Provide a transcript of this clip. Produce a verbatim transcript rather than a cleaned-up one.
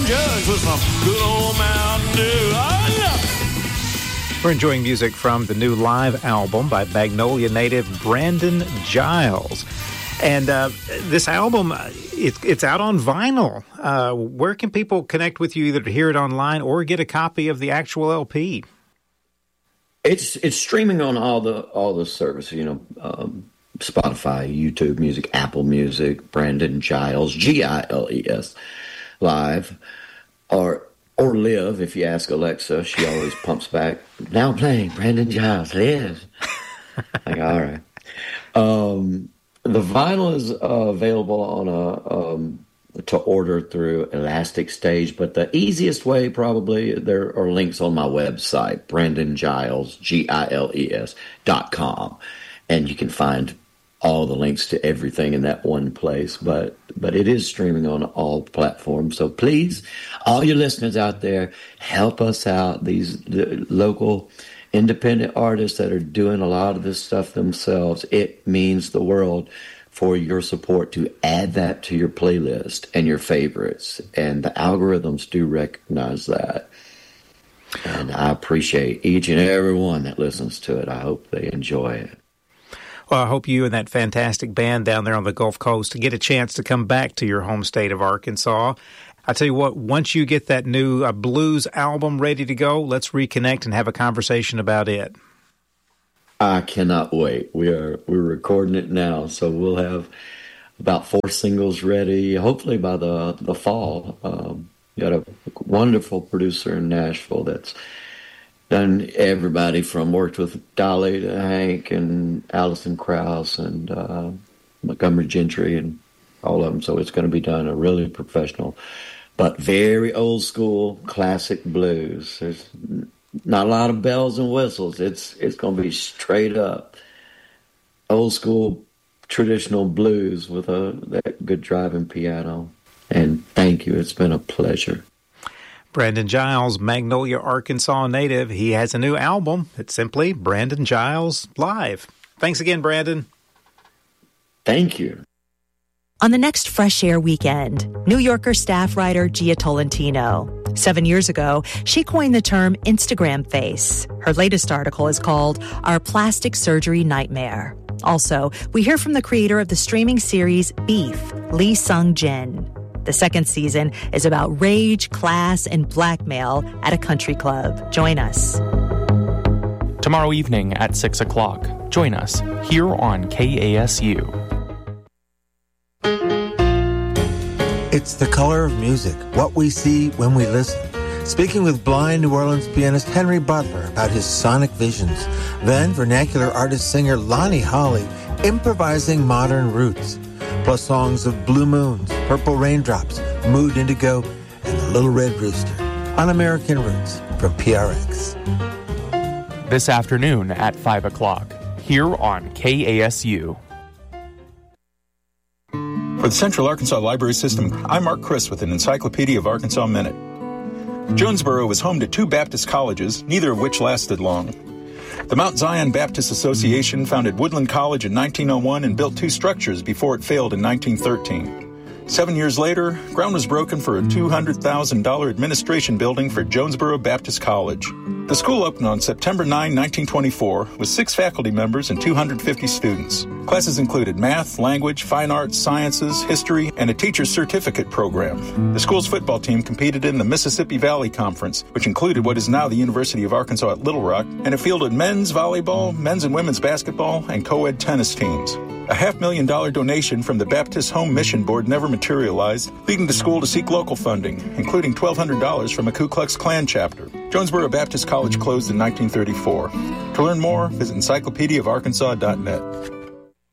jugs with some good old Mountain Dew. I love it. We're enjoying music from the new live album by Magnolia native Brandon Giles. And uh, this album, it, it's out on vinyl. Uh, where can people connect with you either to hear it online or get a copy of the actual L P? It's it's streaming on all the all the services, you know, um, Spotify, YouTube Music, Apple Music, Brandon Giles, G I L E S, live, or or live. If you ask Alexa, she always pumps back, now playing Brandon Giles, live. Like, all right. Um, the vinyl is uh, available on a um, to order through Elastic Stage, but the easiest way probably, there are links on my website, Brandon Giles, G I L E S, dot com, and you can find all the links to everything in that one place, but but it is streaming on all platforms. So please, all your listeners out there, help us out. These the local independent artists that are doing a lot of this stuff themselves, it means the world for your support to add that to your playlist and your favorites. And the algorithms do recognize that. And I appreciate each and every one that listens to it. I hope they enjoy it. Well, I hope you and that fantastic band down there on the Gulf Coast get a chance to come back to your home state of Arkansas. I tell you what, once you get that new uh, blues album ready to go, let's reconnect and have a conversation about it. I cannot wait. We are we're recording it now, so we'll have about four singles ready, hopefully by the the fall. Um, you got a wonderful producer in Nashville that's done everybody from worked with Dolly to Hank and Alison Krauss and uh, Montgomery Gentry and all of them. So it's going to be done a really professional, but very old school classic blues. There's not a lot of bells and whistles. It's it's going to be straight up old school traditional blues with a that good driving piano. And thank you. It's been a pleasure. Brandon Giles, Magnolia, Arkansas native. He has a new album. It's simply Brandon Giles Live. Thanks again, Brandon. Thank you. On the next Fresh Air weekend, New Yorker staff writer Gia Tolentino. Seven years ago, she coined the term Instagram face. Her latest article is called Our Plastic Surgery Nightmare. Also, we hear from the creator of the streaming series Beef, Lee Sung-jin. The second season is about rage, class, and blackmail at a country club. Join us. Tomorrow evening at six o'clock. Join us here on K A S U. It's the color of music, what we see when we listen. Speaking with blind New Orleans pianist Henry Butler about his sonic visions. Then vernacular artist-singer Lonnie Holley improvising modern roots. Plus songs of Blue Moons, Purple Raindrops, Mood Indigo, and The Little Red Rooster on American Roots from P R X. This afternoon at five o'clock, here on K A S U. For the Central Arkansas Library System, I'm Mark Chris with an Encyclopedia of Arkansas Minute. Jonesboro was home to two Baptist colleges, neither of which lasted long. The Mount Zion Baptist Association founded Woodland College in nineteen oh one and built two structures before it failed in nineteen thirteen. Seven years later, ground was broken for a two hundred thousand dollars administration building for Jonesboro Baptist College. The school opened on September ninth, nineteen twenty-four, with six faculty members and two hundred fifty students. Classes included math, language, fine arts, sciences, history, and a teacher's certificate program. The school's football team competed in the Mississippi Valley Conference, which included what is now the University of Arkansas at Little Rock, and it fielded men's volleyball, men's and women's basketball, and co-ed tennis teams. A half million dollar donation from the Baptist Home Mission Board never materialized, leading the school to seek local funding, including twelve hundred dollars from a Ku Klux Klan chapter. Jonesboro Baptist College closed in nineteen thirty-four. To learn more, visit encyclopedia of arkansas dot net.